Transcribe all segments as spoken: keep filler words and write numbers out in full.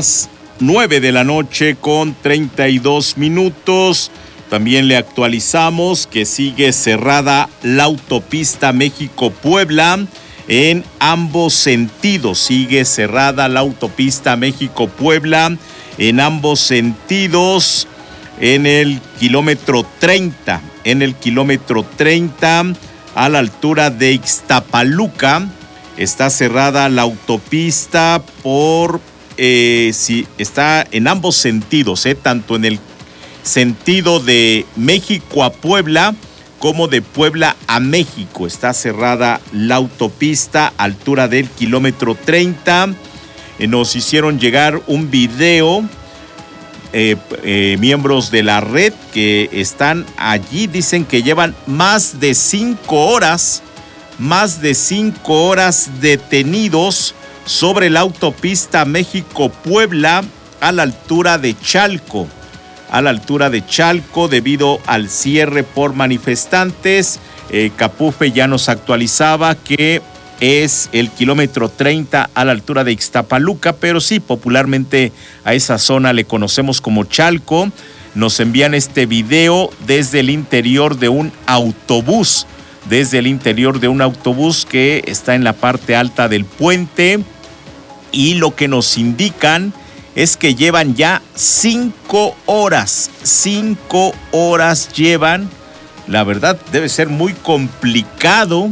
las nueve de la noche con treinta y dos minutos. También le actualizamos que sigue cerrada la autopista México-Puebla en ambos sentidos. Sigue cerrada la autopista México-Puebla en ambos sentidos en el kilómetro treinta. En el kilómetro treinta a la altura de Ixtapaluca está cerrada la autopista por... Eh, sí, está en ambos sentidos, eh, tanto en el sentido de México a Puebla como de Puebla a México. Está cerrada la autopista, altura del kilómetro treinta. Eh, nos hicieron llegar un video, eh, eh, miembros de la red que están allí, dicen que llevan más de cinco horas, más de cinco horas detenidos sobre la autopista México-Puebla a la altura de Chalco. a la altura de Chalco debido al cierre por manifestantes. Eh, Capufe ya nos actualizaba que es el kilómetro treinta a la altura de Ixtapaluca, pero sí, popularmente a esa zona le conocemos como Chalco. Nos envían este video desde el interior de un autobús, desde el interior de un autobús que está en la parte alta del puente, y lo que nos indican es que llevan ya cinco horas, cinco horas llevan. La verdad debe ser muy complicado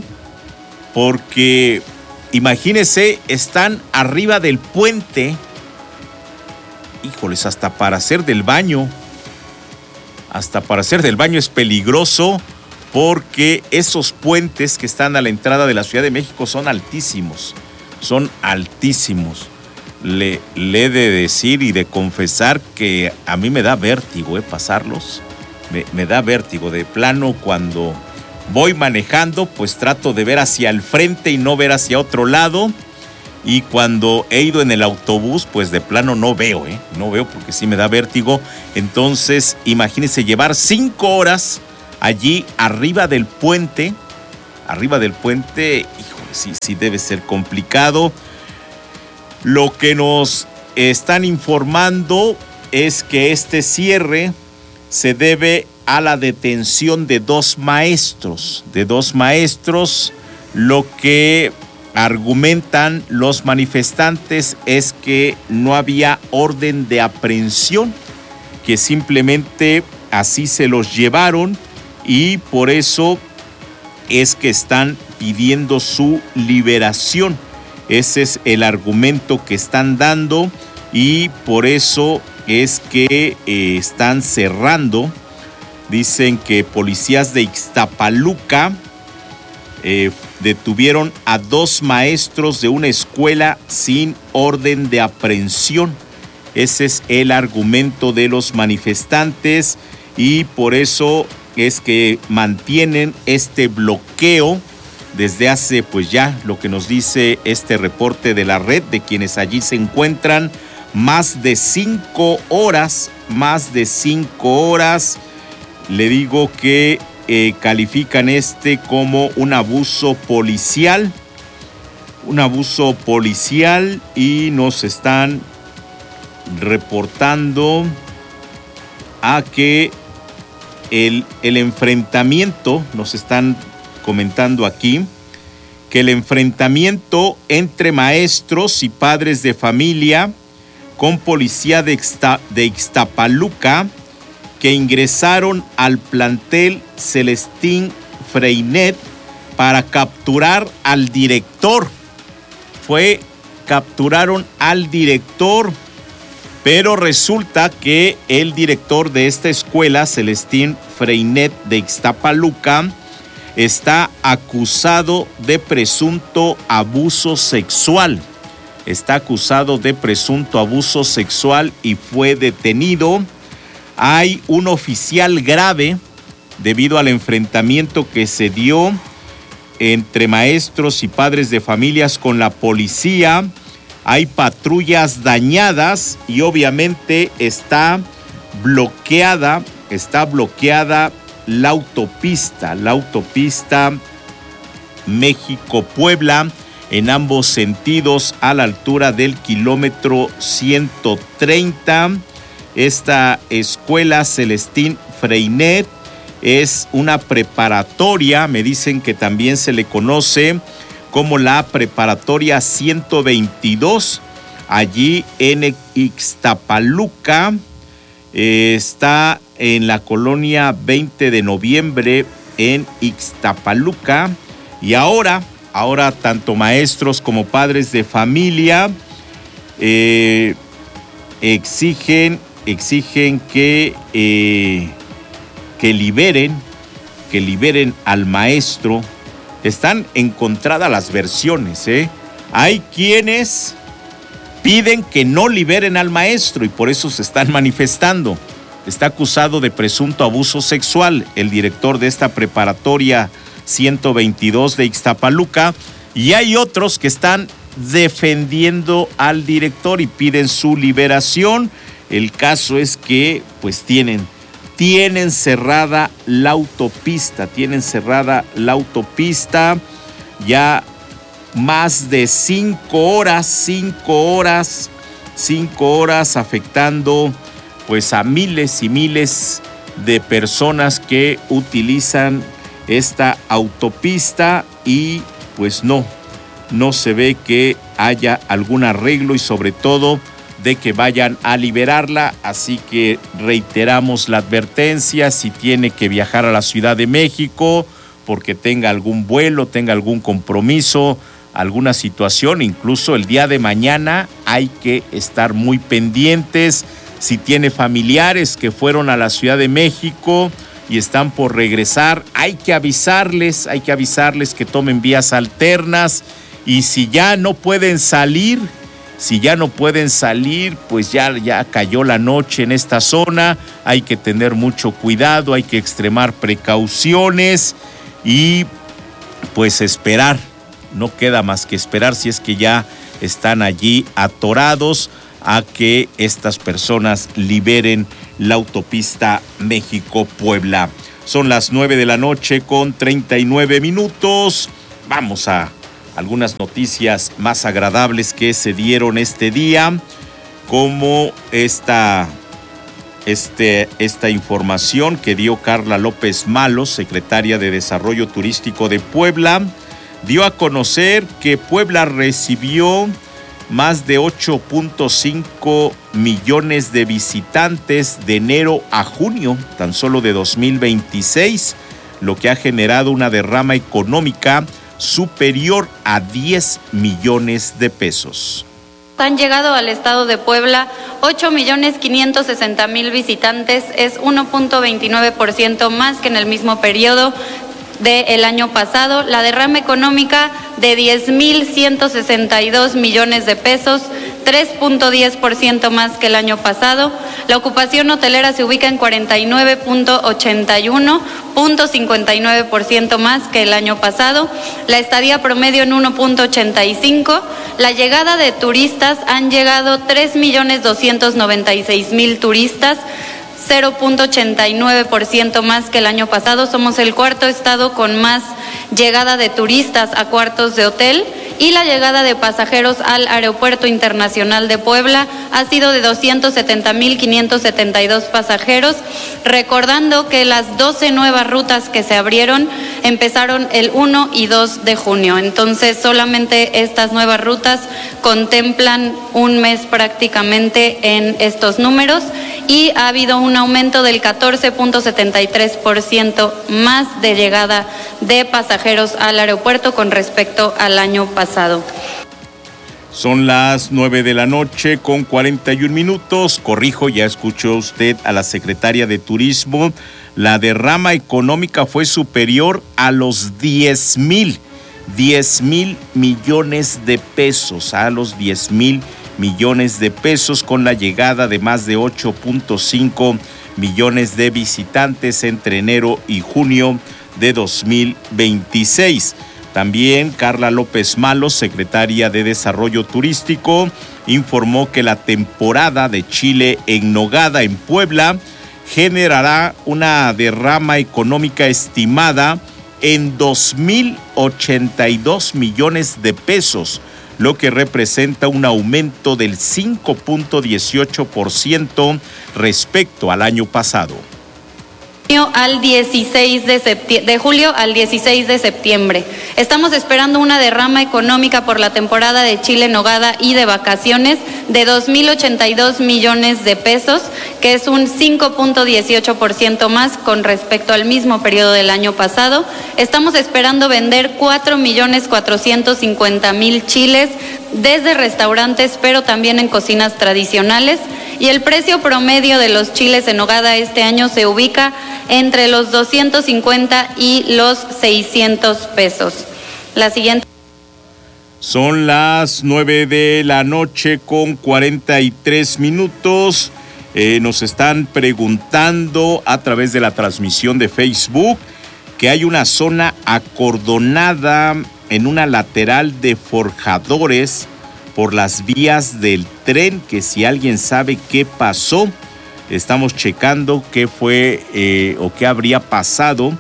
porque, imagínense, están arriba del puente. Híjoles, hasta para hacer del baño, hasta para hacer del baño es peligroso porque esos puentes que están a la entrada de la Ciudad de México son altísimos, son altísimos. Le, le he de decir y de confesar que a mí me da vértigo eh, pasarlos, me, me da vértigo. De plano, cuando voy manejando, pues trato de ver hacia el frente y no ver hacia otro lado, y cuando he ido en el autobús, pues de plano no veo, eh, no veo porque sí me da vértigo. Entonces, imagínense llevar cinco horas allí arriba del puente, arriba del puente, híjole, sí, sí debe ser complicado. Lo que nos están informando es que este cierre se debe a la detención de dos maestros, de dos maestros. Lo que argumentan los manifestantes es que no había orden de aprehensión, que simplemente así se los llevaron, y por eso es que están pidiendo su liberación. Ese es el argumento que están dando, y por eso es que eh, están cerrando. Dicen que policías de Ixtapaluca eh, detuvieron a dos maestros de una escuela sin orden de aprehensión. Ese es el argumento de los manifestantes, y por eso es que mantienen este bloqueo desde hace, pues ya, lo que nos dice este reporte de la red, de quienes allí se encuentran, más de cinco horas, más de cinco horas. Le digo que eh, califican este como un abuso policial, un abuso policial, y nos están reportando a que el, el enfrentamiento, nos están comentando aquí, que el enfrentamiento entre maestros y padres de familia con policía de, Ixta, de Ixtapaluca, que ingresaron al plantel Celestín Freinet para capturar al director. Fue, capturaron al director, pero resulta que el director de esta escuela, Celestín Freinet de Ixtapaluca, está acusado de presunto abuso sexual. Está acusado de presunto abuso sexual y fue detenido. Hay un oficial grave debido al enfrentamiento que se dio entre maestros y padres de familias con la policía. Hay patrullas dañadas y obviamente está bloqueada, está bloqueada la autopista, la autopista México-Puebla, en ambos sentidos a la altura del kilómetro ciento treinta. Esta escuela Celestín Freinet es una preparatoria, me dicen que también se le conoce como la preparatoria ciento veintidós, allí en Ixtapaluca. Eh, está en la colonia veinte de noviembre en Ixtapaluca, y ahora, ahora tanto maestros como padres de familia eh, exigen, exigen que, eh, que liberen, que liberen al maestro. Están encontradas las versiones, ¿eh? Hay quienes piden que no liberen al maestro y por eso se están manifestando. Está acusado de presunto abuso sexual el director de esta preparatoria ciento veintidós de Ixtapaluca, y hay otros que están defendiendo al director y piden su liberación. El caso es que pues tienen, tienen cerrada la autopista, tienen cerrada la autopista ya más de cinco horas, cinco horas, cinco horas afectando pues a miles y miles de personas que utilizan esta autopista, y pues no, no se ve que haya algún arreglo y sobre todo de que vayan a liberarla. Así que reiteramos la advertencia: si tiene que viajar a la Ciudad de México porque tenga algún vuelo, tenga algún compromiso, alguna situación, incluso el día de mañana, hay que estar muy pendientes. Si tiene familiares que fueron a la Ciudad de México y están por regresar, hay que avisarles, hay que avisarles que tomen vías alternas, y si ya no pueden salir, si ya no pueden salir, pues ya, ya cayó la noche en esta zona, hay que tener mucho cuidado, hay que extremar precauciones y pues esperar. No queda más que esperar, si es que ya están allí atorados, a que estas personas liberen la autopista México-Puebla. Son las nueve de la noche con treinta y nueve minutos. Vamos a algunas noticias más agradables que se dieron este día, como esta, este, esta información que dio Carla López Malos, secretaria de Desarrollo Turístico de Puebla. Dio a conocer que Puebla recibió más de ocho punto cinco millones de visitantes de enero a junio, tan solo de dos mil veintiséis, lo que ha generado una derrama económica superior a diez millones de pesos. Han llegado al estado de Puebla ocho millones quinientos sesenta mil visitantes, es uno punto veintinueve por ciento más que en el mismo periodo del año pasado. La derrama económica de diez mil ciento sesenta y dos millones de pesos, tres punto diez por ciento más que el año pasado. La ocupación hotelera se ubica en cuarenta y nueve punto ochenta y uno, punto cincuenta y nueve por ciento más que el año pasado. La estadía promedio en uno punto ochenta y cinco. La llegada de turistas, han llegado tres millones doscientos noventa y seis mil turistas, cero punto ochenta y nueve por ciento más que el año pasado. Somos el cuarto estado con más llegada de turistas a cuartos de hotel, y la llegada de pasajeros al Aeropuerto Internacional de Puebla ha sido de doscientos setenta mil quinientos setenta y dos pasajeros, recordando que las doce nuevas rutas que se abrieron empezaron el uno y dos de junio. Entonces, solamente estas nuevas rutas contemplan un mes prácticamente en estos números, y ha habido un aumento del catorce punto setenta y tres por ciento más de llegada de pasajeros al aeropuerto con respecto al año pasado. Son las nueve de la noche con cuarenta y un minutos. Corrijo, ya escuchó usted a la secretaria de Turismo. La derrama económica fue superior a los diez mil, diez mil millones de pesos, a los diez mil millones de pesos, con la llegada de más de ocho punto cinco millones de visitantes entre enero y junio de dos mil veintiséis. También Carla López Malos, secretaria de Desarrollo Turístico, informó que la temporada de chile en nogada en Puebla generará una derrama económica estimada en dos mil ochenta y dos millones de pesos, lo que representa un aumento del cinco punto dieciocho por ciento respecto al año pasado. Al dieciséis de, septi- de julio al dieciséis de septiembre. Estamos esperando una derrama económica por la temporada de chile en nogada y de vacaciones de dos mil ochenta y dos millones de pesos, que es un cinco punto dieciocho por ciento más con respecto al mismo periodo del año pasado. Estamos esperando vender cuatro millones cuatrocientos cincuenta mil chiles desde restaurantes, pero también en cocinas tradicionales. Y el precio promedio de los chiles en nogada este año se ubica entre los doscientos cincuenta y los seiscientos pesos. La siguiente. Son las nueve de la noche con cuarenta y tres minutos. Eh, nos están preguntando a través de la transmisión de Facebook que hay una zona acordonada en una lateral de Forjadores por las vías del tren, que si alguien sabe qué pasó. Estamos checando qué fue eh, o qué habría pasado.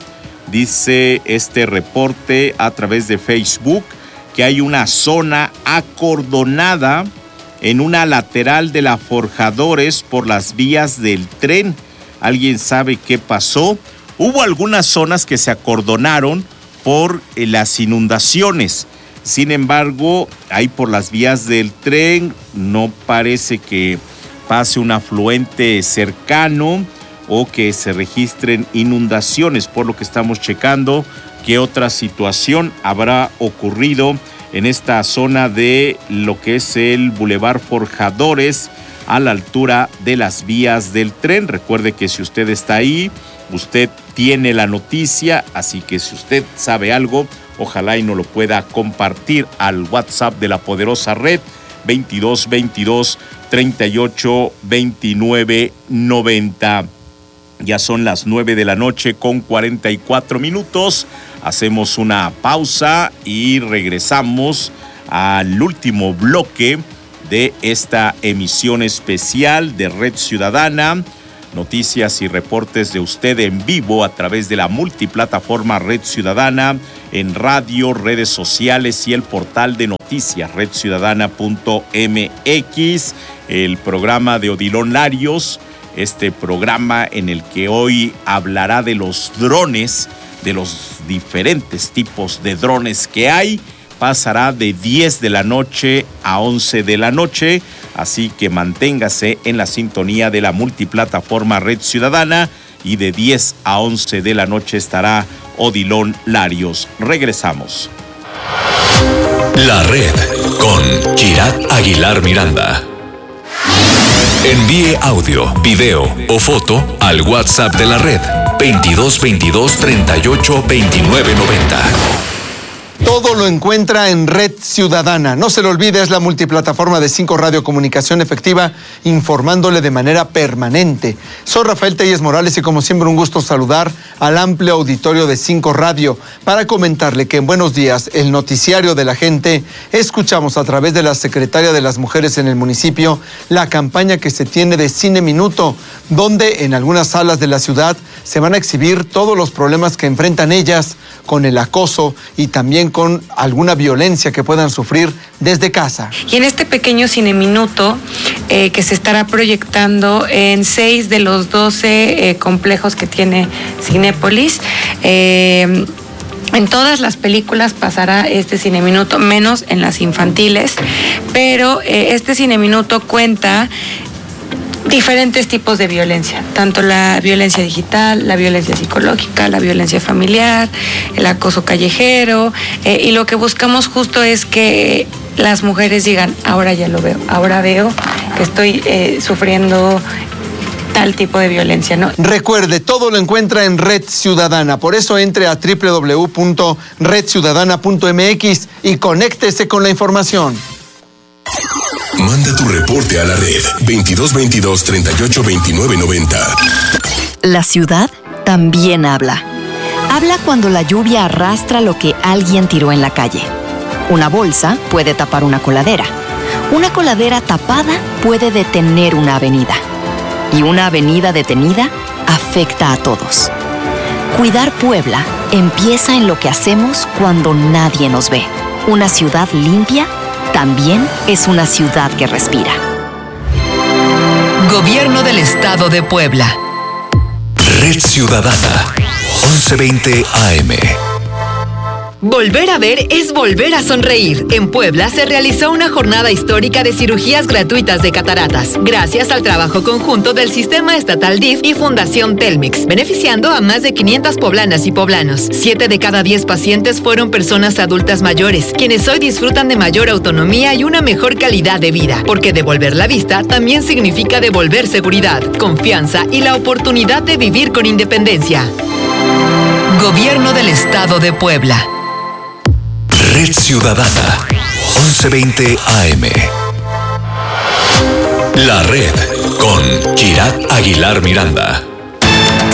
Dice este reporte a través de Facebook que hay una zona acordonada en una lateral de la Forjadores por las vías del tren. ¿Alguien sabe qué pasó? Hubo algunas zonas que se acordonaron por eh, las inundaciones. Sin embargo, ahí por las vías del tren no parece que pase un afluente cercano o que se registren inundaciones, por lo que estamos checando qué otra situación habrá ocurrido en esta zona de lo que es el Boulevard Forjadores a la altura de las vías del tren. Recuerde que si usted está ahí, usted tiene la noticia, así que si usted sabe algo, ojalá y nos lo pueda compartir al WhatsApp de la poderosa red veintidós veintidós treinta y ocho veintinueve noventa. Ya son las nueve de la noche con cuarenta y cuatro minutos. Hacemos una pausa y regresamos al último bloque de esta emisión especial de Red Ciudadana. Noticias y reportes de usted en vivo a través de la multiplataforma Red Ciudadana, en radio, redes sociales y el portal de noticias red ciudadana punto m x. El programa de Odilon Larios, este programa en el que hoy hablará de los drones, de los diferentes tipos de drones que hay, pasará de diez de la noche a once de la noche, así que manténgase en la sintonía de la multiplataforma Red Ciudadana y de diez a once de la noche estará Odilon Larios. Regresamos. La Red con Kirat Aguilar Miranda. Envíe audio, video o foto al WhatsApp de la Red veintidós veintidós treinta y ocho veintinueve noventa. Todo lo encuentra en Red Ciudadana. No se lo olvide, es la multiplataforma de Cinco Radio Comunicación Efectiva, informándole de manera permanente. Soy Rafael Telles Morales y como siempre un gusto saludar al amplio auditorio de Cinco Radio para comentarle que en Buenos Días, el noticiario de la gente, escuchamos a través de la Secretaria de las Mujeres en el municipio la campaña que se tiene de Cine Minuto, donde en algunas salas de la ciudad se van a exhibir todos los problemas que enfrentan ellas con el acoso y también con alguna violencia que puedan sufrir desde casa. Y en este pequeño Cine Minuto, eh, que se estará proyectando en seis de los doce eh, complejos que tiene Cinépolis, eh, en todas las películas pasará este Cine Minuto, menos en las infantiles, pero eh, este Cine Minuto cuenta diferentes tipos de violencia, tanto la violencia digital, la violencia psicológica, la violencia familiar, el acoso callejero, eh, y lo que buscamos justo es que las mujeres digan, ahora ya lo veo, ahora veo que estoy eh, sufriendo tal tipo de violencia, ¿no? Recuerde, todo lo encuentra en Red Ciudadana, por eso entre a doble u doble u doble u punto red ciudadana punto m x y conéctese con la información. Manda tu reporte a la red veintidós veintidós treinta y ocho veintinueve noventa. La ciudad también habla. Habla cuando la lluvia arrastra lo que alguien tiró en la calle. Una bolsa puede tapar una coladera. Una coladera tapada puede detener una avenida. Y una avenida detenida afecta a todos. Cuidar Puebla empieza en lo que hacemos cuando nadie nos ve. Una ciudad limpia también es una ciudad que respira. Gobierno del Estado de Puebla. Red Ciudadana, once veinte A M. Volver a ver es volver a sonreír. En Puebla se realizó una jornada histórica de cirugías gratuitas de cataratas, gracias al trabajo conjunto del Sistema Estatal D I F y Fundación Telmex, beneficiando a más de quinientas poblanas y poblanos. Siete de cada diez pacientes fueron personas adultas mayores, quienes hoy disfrutan de mayor autonomía y una mejor calidad de vida, porque devolver la vista también significa devolver seguridad, confianza y la oportunidad de vivir con independencia. Gobierno del Estado de Puebla. Red Ciudadana, once veinte A M. La Red con Kirat Aguilar Miranda.